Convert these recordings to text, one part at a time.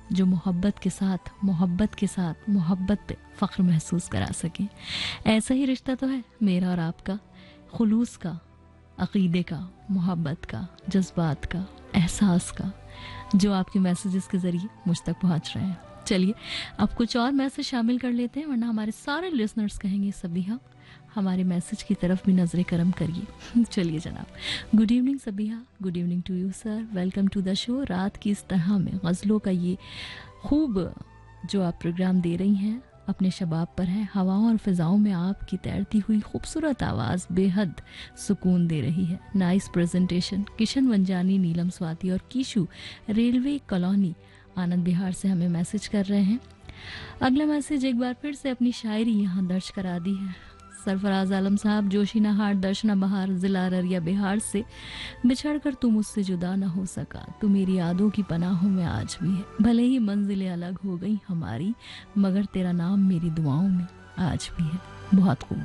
जो मोहब्बत के साथ मोहब्बत पे फ़ख्र महसूस करा सकें। ऐसा ही रिश्ता तो है मेरा और आपका, खुलूस का, अक़ीदे का, मोहब्बत का, जज्बात का, एहसास का, जो आपके मैसेजेस के ज़रिए मुझ तक पहुंच रहे हैं। चलिए अब कुछ और मैसेज शामिल कर लेते हैं, वरना हमारे सारे लिसनर्स कहेंगे सबिहा हमारे मैसेज की तरफ भी नज़र करम करिए। चलिए जनाब, good evening Sabiha, good evening to you sir, welcome to the show. रात की इस तरह में गज़लों का ये खूब जो आप प्रोग्राम दे रही हैं अपने शबाब पर है। हवाओं और फिजाओं में आपकी तैरती हुई खूबसूरत आवाज़ बेहद सुकून दे रही है। Nice presentation. किशन वंजानी, नीलम स्वाति और कीशु रेलवे कॉलोनी आनंद विहार से हमें मैसेज कर रहे हैं। अगला मैसेज एक बार फिर से अपनी शायरी यहाँ दर्ज करा दी है सरफराज आलम साहब, जोशीना हाट, दर्शना बहार, जिला अररिया बिहार से। बिछड़कर तू मुझसे जुदा न हो सका, तू मेरी यादों की पनाहों में आज भी है। भले ही मंजिलें अलग हो गई हमारी, मगर तेरा नाम मेरी दुआओं में आज भी है। बहुत खूब।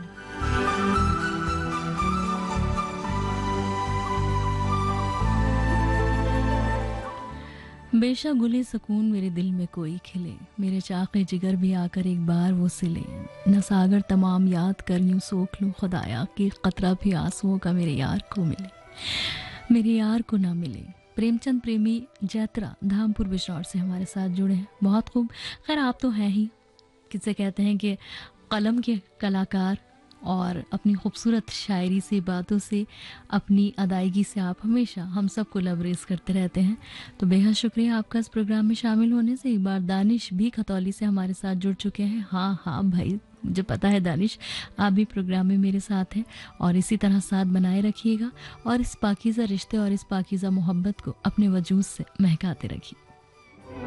बेशक गुले सुकून मेरे दिल में कोई खिले, मेरे चाक़े जिगर भी आकर एक बार वो सिले। न सागर तमाम याद कर यूं सोख लूं खुदाया, कि कतरा भी आंसुओं का मेरे यार को मिले, मेरे यार को ना मिले। प्रेमचंद प्रेमी जैत्रा धामपुर बिजनौर से हमारे साथ जुड़े हैं। बहुत खूब। खैर आप तो हैं ही, किसे कहते हैं कि कलम के कलाकार, और अपनी खूबसूरत शायरी से, बातों से, अपनी अदायगी से आप हमेशा हम सबको लबरेज करते रहते हैं। तो बेहद शुक्रिया आपका इस प्रोग्राम में शामिल होने से। एक बार दानिश भी खतौली से हमारे साथ जुड़ चुके हैं। हाँ भाई, मुझे पता है दानिश, आप भी प्रोग्राम में मेरे साथ हैं और इसी तरह साथ बनाए रखिएगा और इस पाकीज़ा रिश्ते और इस पाकीज़ा मोहब्बत को अपने वजूद से महकाते रखिए।